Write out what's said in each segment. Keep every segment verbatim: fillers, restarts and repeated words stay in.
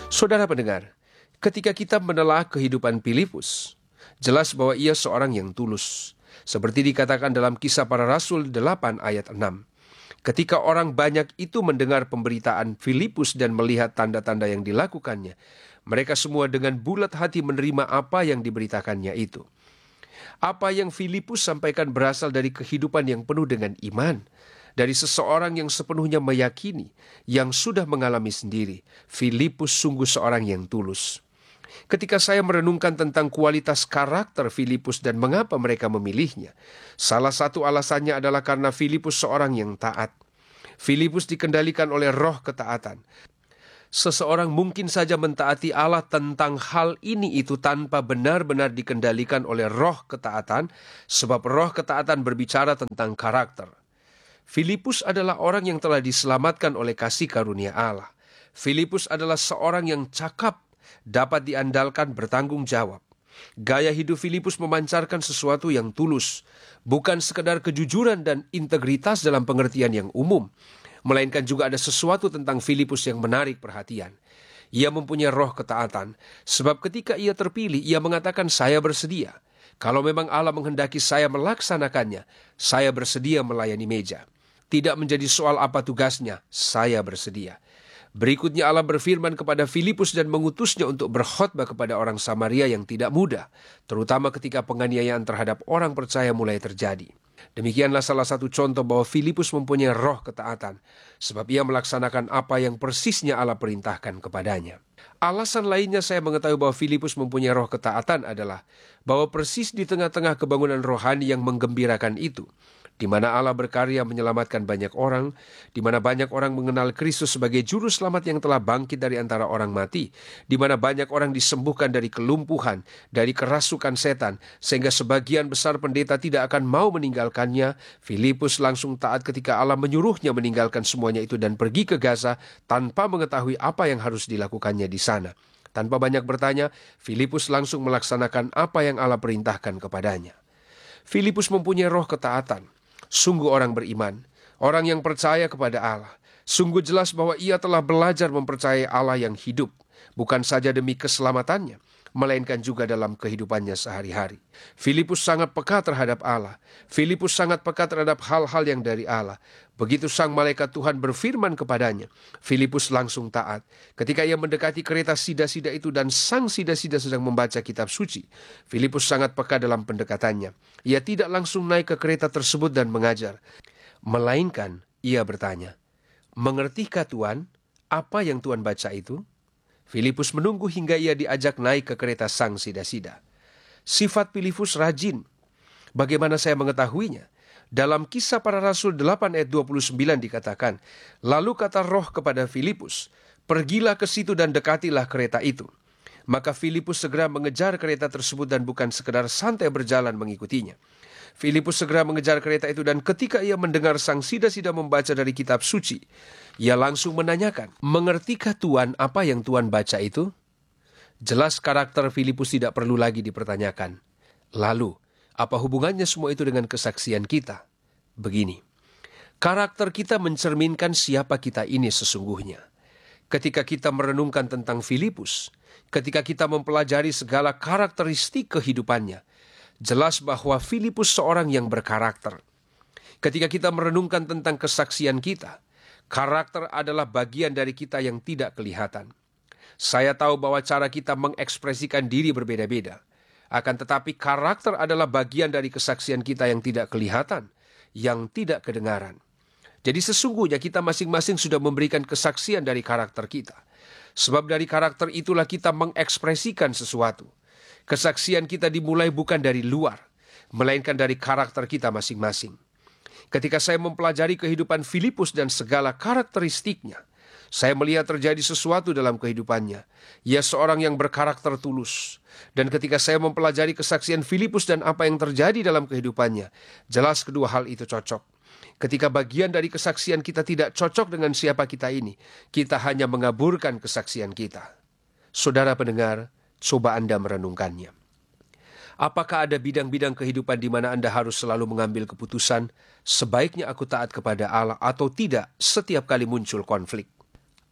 Saudara pendengar, ketika kita menelaah kehidupan Filipus, jelas bahwa ia seorang yang tulus. Seperti dikatakan dalam Kisah Para Rasul delapan ayat enam. Ketika orang banyak itu mendengar pemberitaan Filipus dan melihat tanda-tanda yang dilakukannya, mereka semua dengan bulat hati menerima apa yang diberitakannya itu. Apa yang Filipus sampaikan berasal dari kehidupan yang penuh dengan iman, dari seseorang yang sepenuhnya meyakini, yang sudah mengalami sendiri. Filipus sungguh seorang yang tulus. Ketika saya merenungkan tentang kualitas karakter Filipus dan mengapa mereka memilihnya, salah satu alasannya adalah karena Filipus seorang yang taat. Filipus dikendalikan oleh roh ketaatan. Seseorang mungkin saja mentaati Allah tentang hal ini itu tanpa benar-benar dikendalikan oleh roh ketaatan, sebab roh ketaatan berbicara tentang karakter. Filipus adalah orang yang telah diselamatkan oleh kasih karunia Allah. Filipus adalah seorang yang cakap, dapat diandalkan, bertanggung jawab. Gaya hidup Filipus memancarkan sesuatu yang tulus, bukan sekedar kejujuran dan integritas dalam pengertian yang umum, melainkan juga ada sesuatu tentang Filipus yang menarik perhatian. Ia mempunyai roh ketaatan, sebab ketika ia terpilih, ia mengatakan, "Saya bersedia. Kalau memang Allah menghendaki saya melaksanakannya, saya bersedia melayani meja. Tidak menjadi soal apa tugasnya, saya bersedia." Berikutnya Allah berfirman kepada Filipus dan mengutusnya untuk berkhotbah kepada orang Samaria yang tidak mudah, terutama ketika penganiayaan terhadap orang percaya mulai terjadi. Demikianlah salah satu contoh bahwa Filipus mempunyai roh ketaatan, sebab ia melaksanakan apa yang persisnya Allah perintahkan kepadanya. Alasan lainnya saya mengetahui bahwa Filipus mempunyai roh ketaatan adalah bahwa persis di tengah-tengah kebangunan rohani yang menggembirakan itu, di mana Allah berkarya menyelamatkan banyak orang, di mana banyak orang mengenal Kristus sebagai juru selamat yang telah bangkit dari antara orang mati, di mana banyak orang disembuhkan dari kelumpuhan, dari kerasukan setan, sehingga sebagian besar pendeta tidak akan mau meninggalkannya. Filipus langsung taat ketika Allah menyuruhnya meninggalkan semuanya itu dan pergi ke Gaza tanpa mengetahui apa yang harus dilakukannya di sana. Tanpa banyak bertanya, Filipus langsung melaksanakan apa yang Allah perintahkan kepadanya. Filipus mempunyai roh ketaatan. Sungguh orang beriman, orang yang percaya kepada Allah. Sungguh jelas bahwa ia telah belajar mempercayai Allah yang hidup, bukan saja demi keselamatannya, melainkan juga dalam kehidupannya sehari-hari. Filipus sangat peka terhadap Allah. Filipus sangat peka terhadap hal-hal yang dari Allah. Begitu sang malaikat Tuhan berfirman kepadanya, Filipus langsung taat. Ketika ia mendekati kereta sida-sida itu dan sang sida-sida sedang membaca kitab suci, Filipus sangat peka dalam pendekatannya. Ia tidak langsung naik ke kereta tersebut dan mengajar, melainkan ia bertanya, "Mengertikah Tuan apa yang Tuan baca itu?" Filipus menunggu hingga ia diajak naik ke kereta sang sida-sida. Sifat Filipus rajin. Bagaimana saya mengetahuinya? Dalam Kisah Para Rasul delapan ayat dua puluh sembilan dikatakan, "Lalu kata Roh kepada Filipus, pergilah ke situ dan dekatilah kereta itu." Maka Filipus segera mengejar kereta tersebut dan bukan sekedar santai berjalan mengikutinya. Filipus segera mengejar kereta itu dan ketika ia mendengar sang sida-sida membaca dari kitab suci, ia langsung menanyakan, "Mengertikah Tuan apa yang Tuan baca itu?" Jelas karakter Filipus tidak perlu lagi dipertanyakan. Lalu, apa hubungannya semua itu dengan kesaksian kita? Begini, karakter kita mencerminkan siapa kita ini sesungguhnya. Ketika kita merenungkan tentang Filipus, ketika kita mempelajari segala karakteristik kehidupannya, jelas bahwa Filipus seorang yang berkarakter. Ketika kita merenungkan tentang kesaksian kita, karakter adalah bagian dari kita yang tidak kelihatan. Saya tahu bahwa cara kita mengekspresikan diri berbeda-beda. Akan tetapi karakter adalah bagian dari kesaksian kita yang tidak kelihatan, yang tidak kedengaran. Jadi sesungguhnya kita masing-masing sudah memberikan kesaksian dari karakter kita. Sebab dari karakter itulah kita mengekspresikan sesuatu. Kesaksian kita dimulai bukan dari luar, melainkan dari karakter kita masing-masing. Ketika saya mempelajari kehidupan Filipus dan segala karakteristiknya, saya melihat terjadi sesuatu dalam kehidupannya. Ia seorang yang berkarakter tulus. Dan ketika saya mempelajari kesaksian Filipus dan apa yang terjadi dalam kehidupannya, jelas kedua hal itu cocok. Ketika bagian dari kesaksian kita tidak cocok dengan siapa kita ini, kita hanya mengaburkan kesaksian kita. Saudara pendengar, coba Anda merenungkannya. Apakah ada bidang-bidang kehidupan di mana Anda harus selalu mengambil keputusan, sebaiknya aku taat kepada Allah atau tidak setiap kali muncul konflik?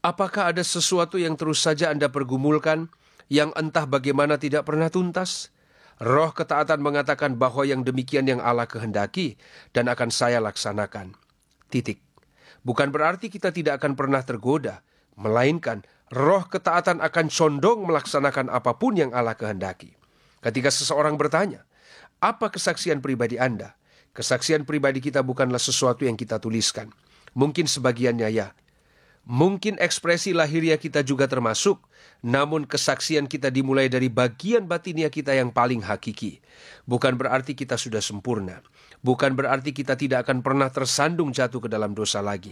Apakah ada sesuatu yang terus saja Anda pergumulkan, yang entah bagaimana tidak pernah tuntas? Roh ketaatan mengatakan bahwa yang demikian yang Allah kehendaki dan akan saya laksanakan. Titik. Bukan berarti kita tidak akan pernah tergoda, melainkan roh ketaatan akan condong melaksanakan apapun yang Allah kehendaki. Ketika seseorang bertanya, apa kesaksian pribadi Anda? Kesaksian pribadi kita bukanlah sesuatu yang kita tuliskan. Mungkin sebagiannya ya. Mungkin ekspresi lahiriah kita juga termasuk, namun kesaksian kita dimulai dari bagian batiniah kita yang paling hakiki. Bukan berarti kita sudah sempurna. Bukan berarti kita tidak akan pernah tersandung jatuh ke dalam dosa lagi.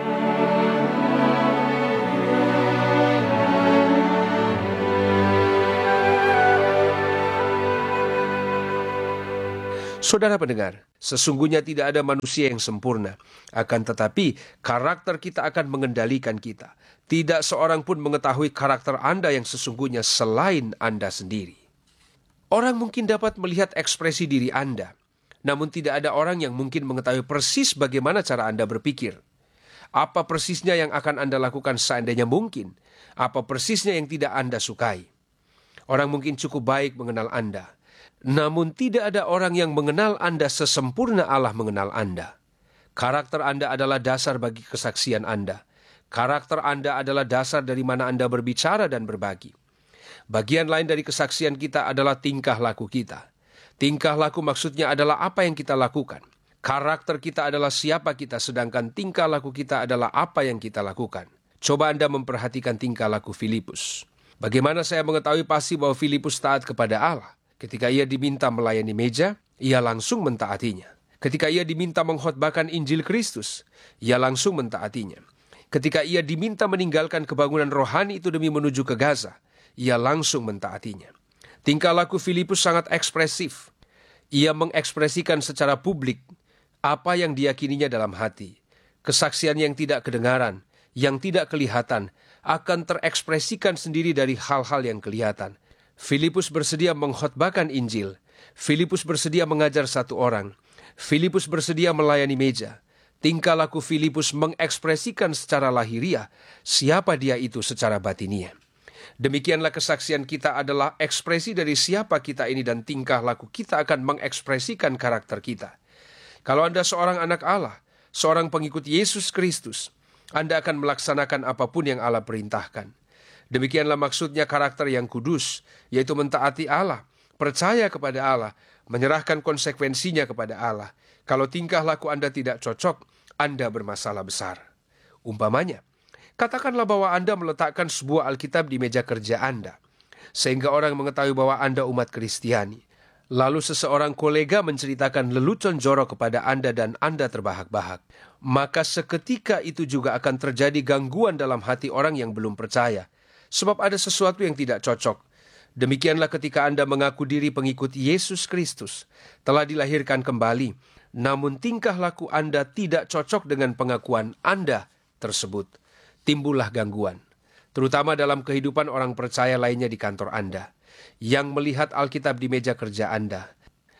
Saudara pendengar, sesungguhnya tidak ada manusia yang sempurna. Akan tetapi, karakter kita akan mengendalikan kita. Tidak seorang pun mengetahui karakter Anda yang sesungguhnya selain Anda sendiri. Orang mungkin dapat melihat ekspresi diri Anda, namun tidak ada orang yang mungkin mengetahui persis bagaimana cara Anda berpikir. Apa persisnya yang akan Anda lakukan seandainya mungkin? Apa persisnya yang tidak Anda sukai? Orang mungkin cukup baik mengenal Anda, namun tidak ada orang yang mengenal Anda sesempurna Allah mengenal Anda. Karakter Anda adalah dasar bagi kesaksian Anda. Karakter Anda adalah dasar dari mana Anda berbicara dan berbagi. Bagian lain dari kesaksian kita adalah tingkah laku kita. Tingkah laku maksudnya adalah apa yang kita lakukan. Karakter kita adalah siapa kita, sedangkan tingkah laku kita adalah apa yang kita lakukan. Coba Anda memperhatikan tingkah laku Filipus. Bagaimana saya mengetahui pasti bahwa Filipus taat kepada Allah? Ketika ia diminta melayani meja, ia langsung mentaatinya. Ketika ia diminta mengkhotbahkan Injil Kristus, ia langsung mentaatinya. Ketika ia diminta meninggalkan kebangunan rohani itu demi menuju ke Gaza, ia langsung mentaatinya. Tingkah laku Filipus sangat ekspresif. Ia mengekspresikan secara publik apa yang diyakininya dalam hati. Kesaksian yang tidak kedengaran, yang tidak kelihatan, akan terekspresikan sendiri dari hal-hal yang kelihatan. Filipus bersedia mengkhotbahkan Injil. Filipus bersedia mengajar satu orang. Filipus bersedia melayani meja. Tingkah laku Filipus mengekspresikan secara lahiriah siapa dia itu secara batiniah. Demikianlah kesaksian kita adalah ekspresi dari siapa kita ini, dan tingkah laku kita akan mengekspresikan karakter kita. Kalau Anda seorang anak Allah, seorang pengikut Yesus Kristus, Anda akan melaksanakan apapun yang Allah perintahkan. Demikianlah maksudnya karakter yang kudus, yaitu mentaati Allah, percaya kepada Allah, menyerahkan konsekuensinya kepada Allah. Kalau tingkah laku Anda tidak cocok, Anda bermasalah besar. Umpamanya, katakanlah bahwa Anda meletakkan sebuah Alkitab di meja kerja Anda, sehingga orang mengetahui bahwa Anda umat Kristiani. Lalu seseorang kolega menceritakan lelucon jorok kepada Anda dan Anda terbahak-bahak. Maka seketika itu juga akan terjadi gangguan dalam hati orang yang belum percaya. Sebab ada sesuatu yang tidak cocok. Demikianlah ketika Anda mengaku diri pengikut Yesus Kristus, telah dilahirkan kembali, namun tingkah laku Anda tidak cocok dengan pengakuan Anda tersebut. Timbullah gangguan, terutama dalam kehidupan orang percaya lainnya di kantor Anda, yang melihat Alkitab di meja kerja Anda,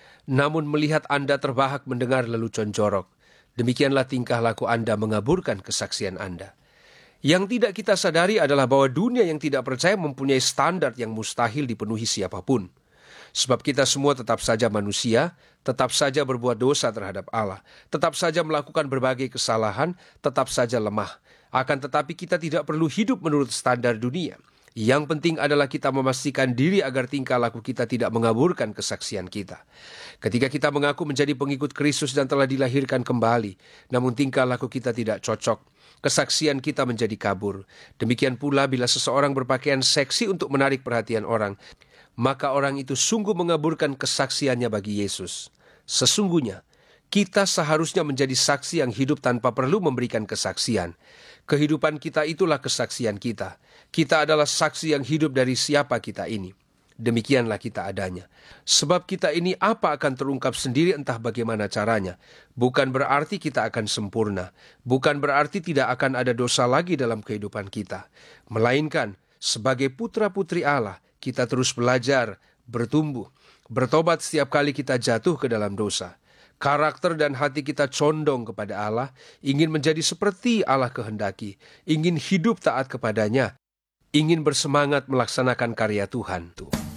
namun melihat Anda terbahak mendengar lelucon jorok. Demikianlah tingkah laku Anda mengaburkan kesaksian Anda. Yang tidak kita sadari adalah bahwa dunia yang tidak percaya mempunyai standar yang mustahil dipenuhi siapapun. Sebab kita semua tetap saja manusia, tetap saja berbuat dosa terhadap Allah, tetap saja melakukan berbagai kesalahan, tetap saja lemah. Akan tetapi kita tidak perlu hidup menurut standar dunia. Yang penting adalah kita memastikan diri agar tingkah laku kita tidak mengaburkan kesaksian kita. Ketika kita mengaku menjadi pengikut Kristus dan telah dilahirkan kembali, namun tingkah laku kita tidak cocok, kesaksian kita menjadi kabur. Demikian pula bila seseorang berpakaian seksi untuk menarik perhatian orang, maka orang itu sungguh mengaburkan kesaksiannya bagi Yesus. Sesungguhnya, kita seharusnya menjadi saksi yang hidup tanpa perlu memberikan kesaksian. Kehidupan kita itulah kesaksian kita. Kita adalah saksi yang hidup dari siapa kita ini. Demikianlah kita adanya. Sebab kita ini apa akan terungkap sendiri entah bagaimana caranya. Bukan berarti kita akan sempurna. Bukan berarti tidak akan ada dosa lagi dalam kehidupan kita. Melainkan sebagai putra-putri Allah, kita terus belajar, bertumbuh, bertobat setiap kali kita jatuh ke dalam dosa. Karakter dan hati kita condong kepada Allah, ingin menjadi seperti Allah kehendaki, ingin hidup taat kepadanya, ingin bersemangat melaksanakan karya Tuhan.